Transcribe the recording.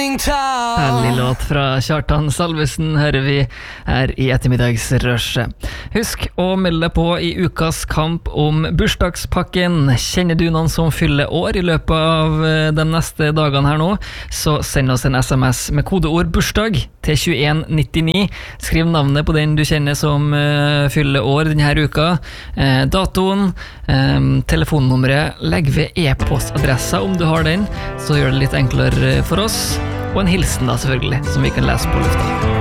Herlig låt fra Kjartan Salvesen hører vi her i ettermiddagsrushet. Husk å melde deg på i ukas kamp om bursdagspakken. Kjenner du noen som fyller år i løpet av de neste dagene her nå, så send oss en SMS med kodeord bursdag til 2199. Skriv navnet på den du kjenner som fyller år denne uka, datoen, telefonnummeret, legg ved e-postadressa om du har den, så gjør det litt enklere for oss, og en hilsen da selvfølgelig, som vi kan lese på lufta.